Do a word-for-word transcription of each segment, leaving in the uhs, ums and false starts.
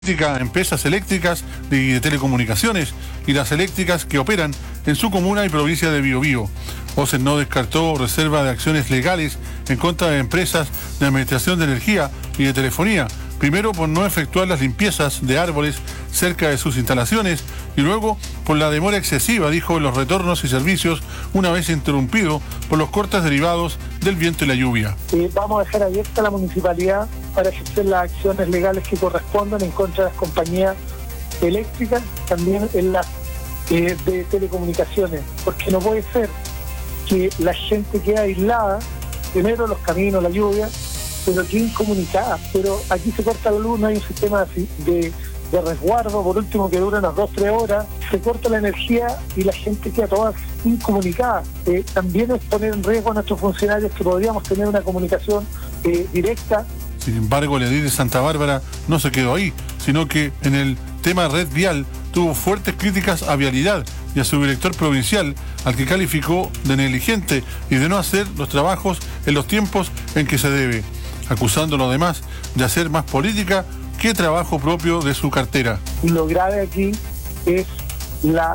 empresas eléctricas y de telecomunicaciones y las eléctricas que operan en su comuna y provincia de Biobío. OCEN no descartó reserva de acciones legales en contra de empresas de administración de energía y de telefonía, primero por no efectuar las limpiezas de árboles cerca de sus instalaciones y luego por la demora excesiva, dijo, en los retornos y servicios una vez interrumpido por los cortes derivados del viento y la lluvia. Eh, vamos a dejar abierta la municipalidad para ejercer las acciones legales que correspondan en contra de las compañías eléctricas, también en las eh, de telecomunicaciones, porque no puede ser que la gente quede aislada, primero los caminos, la lluvia, pero que incomunicada. Pero aquí se corta la luz, no hay un sistema de, de resguardo, por último que dura unas dos, tres horas, se corta la energía y la gente queda toda incomunicada. Eh, también es poner en riesgo a nuestros funcionarios que podríamos tener una comunicación eh, directa. Sin embargo, el edil de Santa Bárbara no se quedó ahí, sino que en el tema red vial tuvo fuertes críticas a Vialidad y a su director provincial, al que calificó de negligente y de no hacer los trabajos en los tiempos en que se debe, acusándolo además de hacer más política que trabajo propio de su cartera. Y lo grave aquí es la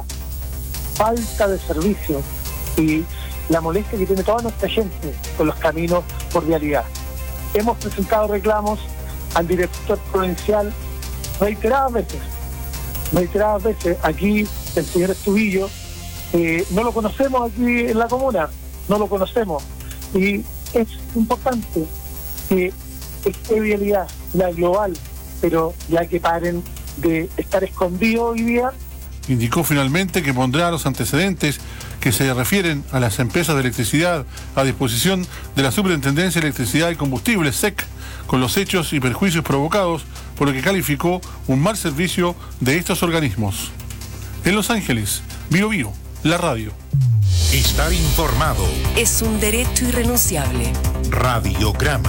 falta de servicio y la molestia que tiene toda nuestra gente con los caminos por Vialidad. Hemos presentado reclamos al director provincial reiteradas veces, reiteradas veces. Aquí el señor Estubillo, eh, no lo conocemos aquí en la comuna, no lo conocemos. Y es importante que esté Vialidad, la global, pero ya que paren de estar escondidos hoy día. Indicó finalmente que pondrá los antecedentes que se refieren a las empresas de electricidad a disposición de la Superintendencia de Electricidad y Combustibles, S E C, con los hechos y perjuicios provocados por lo que calificó un mal servicio de estos organismos. En Los Ángeles, Biobío, la radio. Estar informado es un derecho irrenunciable. Radiograma.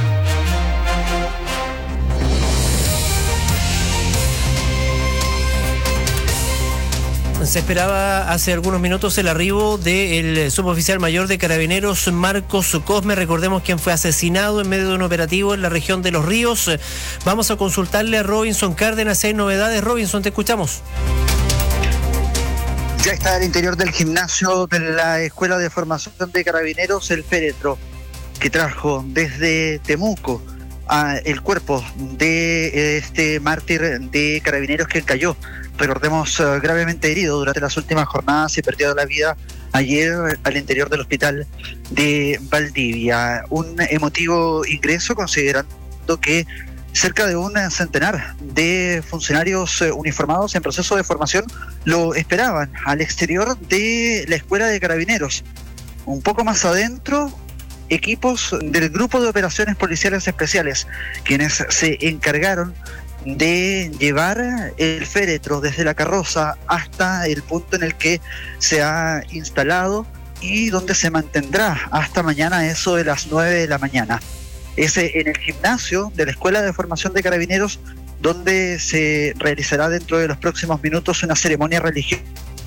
Se esperaba hace algunos minutos el arribo del suboficial mayor de Carabineros, Marcos Cosme. Recordemos quien fue asesinado en medio de un operativo en la región de Los Ríos. Vamos a consultarle a Robinson Cárdenas si hay novedades. Robinson, te escuchamos. Ya está al interior del gimnasio de la Escuela de Formación de Carabineros el féretro que trajo desde Temuco a el cuerpo de este mártir de Carabineros que cayó, recordemos, uh, gravemente herido durante las últimas jornadas y perdió la vida ayer al interior del hospital de Valdivia. Un emotivo ingreso, considerando que cerca de un centenar de funcionarios uh, uniformados en proceso de formación lo esperaban al exterior de la Escuela de Carabineros. Un poco más adentro, equipos del Grupo de Operaciones Policiales Especiales, quienes se encargaron de llevar el féretro desde la carroza hasta el punto en el que se ha instalado y donde se mantendrá hasta mañana, eso de las nueve de la mañana. Es en el gimnasio de la Escuela de Formación de Carabineros donde se realizará dentro de los próximos minutos una ceremonia religiosa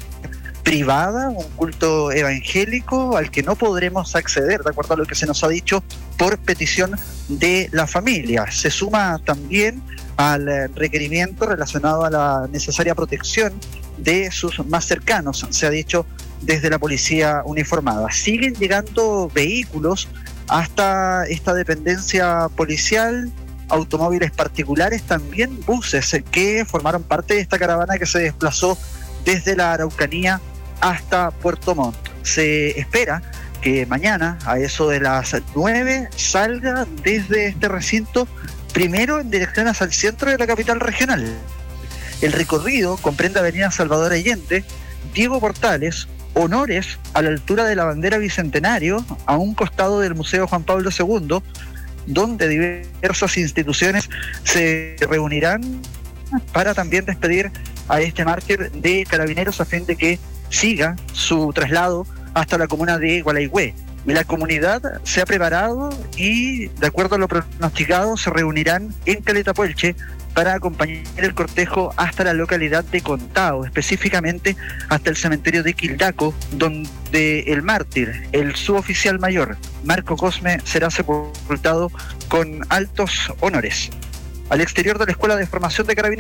privada, un culto evangélico al que no podremos acceder, de acuerdo a lo que se nos ha dicho, por petición de la familia. Se suma también al requerimiento relacionado a la necesaria protección de sus más cercanos, se ha dicho desde la policía uniformada. Siguen llegando vehículos hasta esta dependencia policial, automóviles particulares, también buses que formaron parte de esta caravana que se desplazó desde la Araucanía hasta Puerto Montt. Se espera que mañana, a eso de las nueve, salga desde este recinto, primero en dirección hacia el centro de la capital regional. El recorrido comprende Avenida Salvador Allende, Diego Portales, Honores a la altura de la bandera Bicentenario, a un costado del Museo Juan Pablo segundo, donde diversas instituciones se reunirán para también despedir a este mártir de Carabineros a fin de que siga su traslado hasta la comuna de Gualeguay. La comunidad se ha preparado y, de acuerdo a lo pronosticado, se reunirán en Caleta Puelche para acompañar el cortejo hasta la localidad de Contao, específicamente hasta el cementerio de Quildaco, donde el mártir, el suboficial mayor Marco Cosme, será sepultado con altos honores. al exterior de la Escuela de Formación de Carabineros.